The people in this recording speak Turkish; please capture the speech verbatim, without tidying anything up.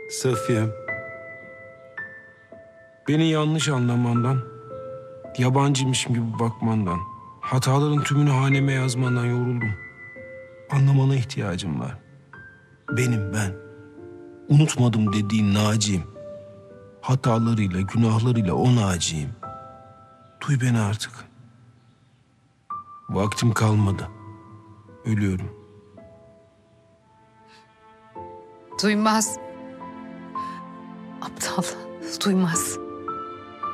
Safiye. Beni yanlış anlamandan, yabancıymışım gibi bakmandan, hataların tümünü haneme yazmandan yoruldum. Anlamana ihtiyacım var. Benim ben. Unutmadım dediğin Naci'yim. Hatalarıyla, günahlarıyla o Naci'yim. Duy beni artık. Vaktim kalmadı. Ölüyorum. Duymaz. Aptal, duymaz.